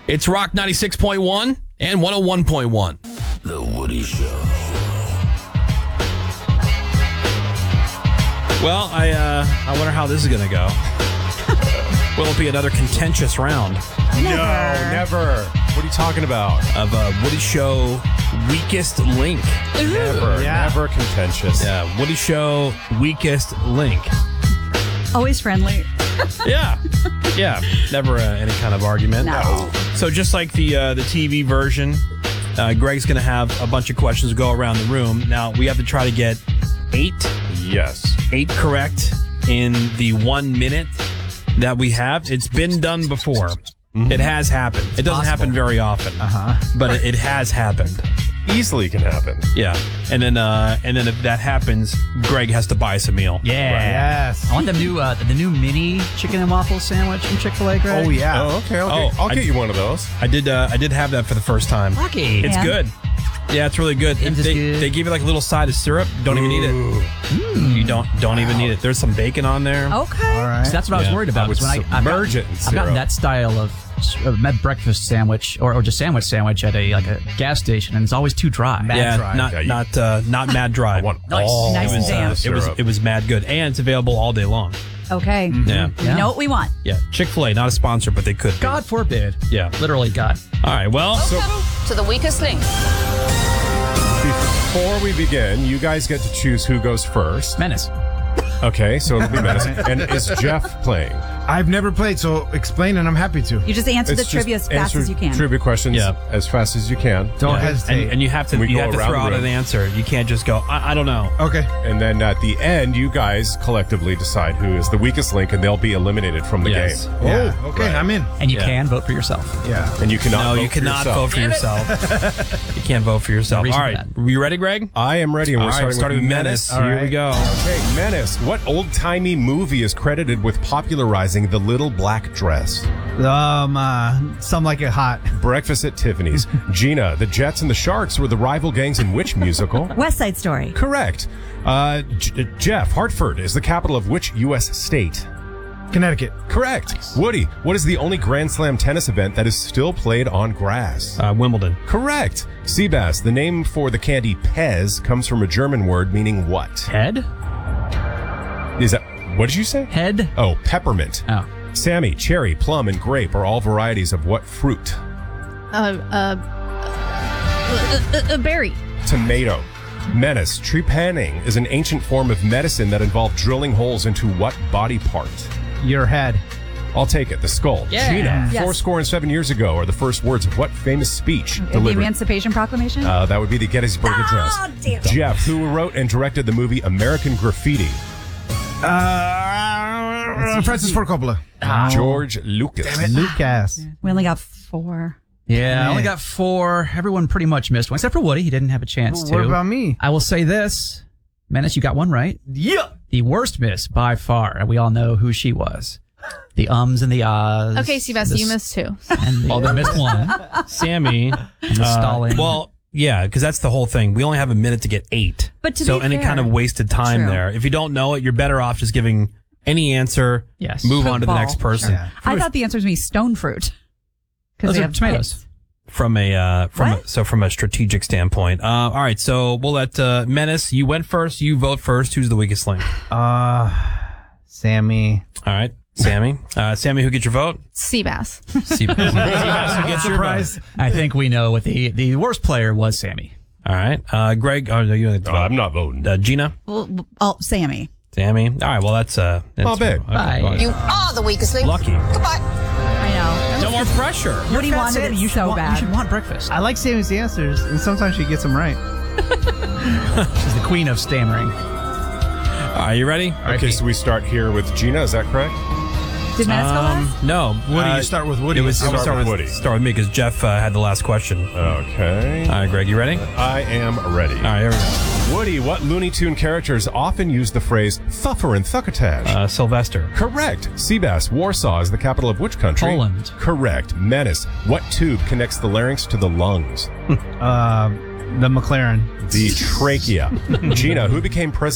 It's Rock 96.1 and 101.1. The Woody Show. Well, I wonder how this is going to go. Will it be another contentious round Never. What are you talking about? of Woody Show weakest link? Never contentious. Yeah, Woody Show weakest link. Always friendly. Yeah. Never any kind of argument. No. So just like the TV version, Greg's going to have a bunch of questions go around the room. Now, we have to try to get 8 Yes. correct in the 1 minute that we have. It's been done before. It has happened. It doesn't happen very often, but it has happened. Easily can happen. Yeah, and then if that happens, Greg has to buy us a meal. Yeah. Yes. I want the new mini chicken and waffle sandwich from Chick-fil-A, Greg. Oh, yeah. Oh, okay. I'll get you one of those. I did have that for the first time. Lucky. It's Yeah. good. Yeah, it's really good. It's good. They give you like a little side of syrup. Don't even need it. You don't even need it. There's some bacon on there. Okay. All right. So that's what I was Yeah. worried about. I would is when submerge it in I've gotten syrup. that style of breakfast sandwich or just sandwich at a gas station, and it's always too dry. Yeah, dry. not mad dry. I want Nice. all Nice and the damp. syrup. It was mad good, and it's available all day long. Okay. Yeah, We know what we want. yeah. Chick-fil-A, not a sponsor, but they could be. God forbid. Yeah. Literally, God. All right. Well, To the weakest link. Before we begin, you guys get to choose who goes first. Menace. Okay, so it'll be Menace. And is Jeff playing? I've never played, so explain, and I'm happy to. You just answer the It's trivia as just fast answer as you can. Trivia questions Yeah. as fast as you can. Don't yeah. hesitate. and you have to We go throw around the out room. an answer. You can't just go. I don't know. Okay. And then at the end, you guys collectively decide who is the weakest link, and they'll be eliminated from the Yes. game. Yeah. Okay, right. I'm in. And you Yeah. can vote for yourself. Yeah. And you cannot No, vote you for cannot yourself. vote for yourself. You can't vote for yourself. No All reason right. for You ready, Greg? I am ready, and we're All right, starting with Menace. Here we go. Okay, Menace. What old-timey movie is credited with popularizing the little black dress? Some Like It Hot. Breakfast at Tiffany's. Gina, the Jets and the Sharks were the rival gangs in which musical? West Side Story. Correct. Jeff, Hartford is the capital of which U.S. state? Connecticut. Correct. Woody, what is the only Grand Slam tennis event that is still played on grass? Wimbledon. Correct. Seabass, the name for the candy Pez comes from a German word meaning what? Head? Is that, what did you say? Head? Oh, peppermint. Oh. Sammy, cherry, plum, and grape are all varieties of what fruit? Berry. Tomato. Menace, trepanning is an ancient form of medicine that involved drilling holes into what body part? Your head. I'll take it. The skull. Yeah. Gina, Yes. 407 years ago are the first words of what famous speech The delivered? Emancipation Proclamation. That would be the Gettysburg Address. damn it. Jeff, who wrote and directed the movie American Graffiti? Francis Ford Coppola. George Lucas. Lucas. We only got 4. Yeah, I only got 4. Everyone pretty much missed one, except for Woody. He didn't have a chance to. What about me? I will say this. Menace, you got one right. Yeah. The worst miss by far, and we all know who she was. The ums and the ahs. Okay, Seabass, you missed 2. And the, they missed one. Sammy. The stalling. Well, yeah, because that's the whole thing. We only have a minute to get 8. But to so be any fair- kind of wasted time True. there. If you don't know it, you're better off just giving any answer. Yes. Move on to the Fruit next ball. person. Yeah. I thought the answer was going to be stone fruit. Those they are have tomatoes. pits. From What? from a strategic standpoint. All right, so we'll let Menace. You went first. You vote first. Who's the weakest link? Sammy. All right, Sammy. Sammy, who gets your vote? Seabass. Seabass, who gets your vote? I think we know what the worst player was Sammy. All right, Greg. Oh no, you don't get to vote. I'm not voting. Gina. Oh, Sammy. Sammy. All right, well that's babe. Bye. well, You are the weakest link. lucky. Goodbye. I know. No more pressure. Woody wanted it You so should bad. want breakfast. I like Sammy's answers, and sometimes she gets them right. She's the queen of stammering. Are you ready? Okay, so we start here with Gina. Is that correct? Did Menace go last? No. Woody, you start with Woody. It was Start start with with Woody. Start with me because Jeff had the last question. Okay. All right, Greg, you ready? I am ready. All right, here we go. Woody, what Looney Tune characters often use the phrase thuffer and thuckatage? Sylvester. Correct. Seabass, Warsaw is the capital of which country? Poland. Correct. Menace, what tube connects the larynx to the lungs? The McLaren. The trachea. Gina, who became president